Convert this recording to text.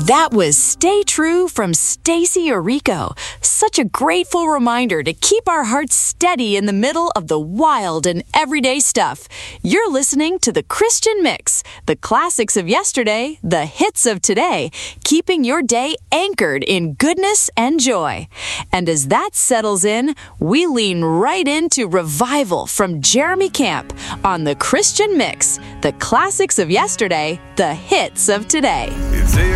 That was Stay True from Stacy Orico. Such a grateful reminder to keep our hearts steady in the middle of the wild and everyday stuff. You're listening to The Christian Mix, the classics of yesterday, the hits of today, keeping your day anchored in goodness and joy. And as that settles in, we lean right into Revival from Jeremy Camp on The Christian Mix, the classics of yesterday, the hits of today. It's a